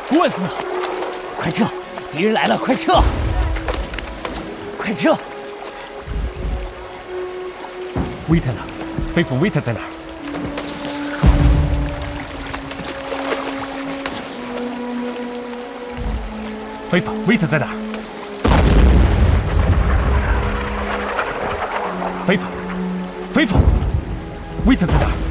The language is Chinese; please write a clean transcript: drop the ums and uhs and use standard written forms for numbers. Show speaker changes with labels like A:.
A: 棍子呢？快撤！敌人来了，快撤！快撤！
B: 威特呢？飞斧威特在哪儿？飞斧威特在哪儿？飞斧，威特在哪儿？